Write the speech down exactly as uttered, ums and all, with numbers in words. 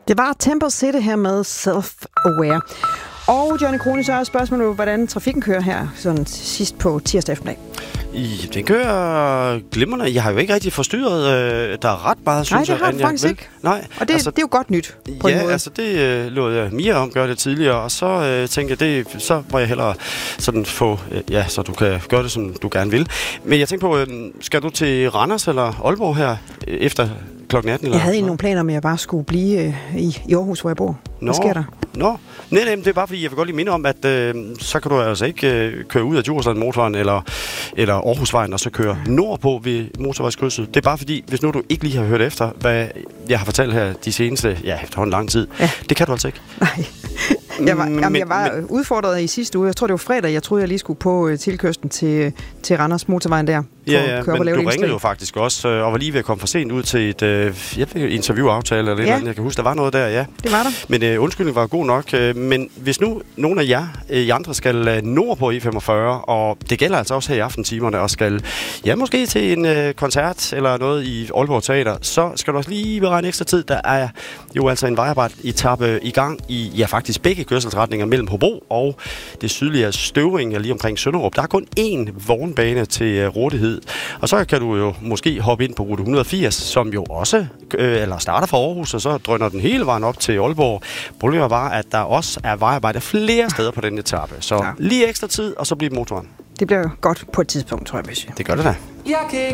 Det var Temple City her med Self-Aware. Og Johnny Krone, så er spørgsmålet, hvordan trafikken kører her sådan sidst på tirsdag eftermiddag. I, den kører glimrende. Jeg har jo ikke rigtig forstyrret. Øh, der er ret meget, synes jeg. Nej, det har du faktisk ikke. Nej. Og det, altså, det er jo godt nyt på ja, en måde. altså det øh, lod jeg Mia om gøre det tidligere, og så øh, tænkte jeg, det, så må jeg hellere sådan få, øh, ja, så du kan gøre det, som du gerne vil. Men jeg tænkte på, øh, skal du til Randers eller Aalborg her øh, efter klokken atten? Eller? Jeg havde egentlig nogle planer med, at jeg bare skulle blive øh, i, i Aarhus, hvor jeg bor. Hvad sker der? Nå, nej, nej, det er bare fordi, jeg vil godt lige minde om, at øh, så kan du altså ikke øh, køre ud af Djursland-motoren eller, eller Aarhusvejen, og så køre nordpå ved motorvejskrydset. Det er bare fordi, hvis nu du ikke lige har hørt efter, hvad jeg har fortalt her de seneste, ja, efterhånden lang tid, ja. Det kan du altså ikke. Nej. Jeg var, men, jamen, jeg var men, udfordret i sidste uge. Jeg tror, det var fredag. Jeg troede, jeg lige skulle på uh, tilkørslen til, til Randers motorvejen der. Ja, ja, men du ringede jo faktisk også, øh, og var lige ved at komme for sent ud til et øh, interviewaftale eller ja. Eller jeg kan huske, der var noget der, ja. Det var der. Men øh, undskyldningen var god nok. Øh, men hvis nu nogle af jer øh, I andre skal øh, nord på E femogfyrre, og det gælder altså også her i aftentimerne, og skal ja, måske til en øh, koncert eller noget i Aalborg Teater, så skal du også lige beregne ekstra tid. Der er jo altså en vejarbejde-etape i gang i, ja faktisk begge kørselsretninger mellem Hobro og det sydlige Støvring, lige omkring Sønderup. Der er kun én vognbane til øh, rådighed. Og så kan du jo måske hoppe ind på rute et hundrede og firs, som jo også øh, eller starter fra Aarhus, og så drøner den hele vejen op til Aalborg. Problemet var, at der også er vejarbejde flere steder på den etape. Så ja. Lige ekstra tid, og så bliver motoren. Det bliver jo godt på et tidspunkt, tror jeg, hvis jeg. Det gør det da. Jeg kan ikke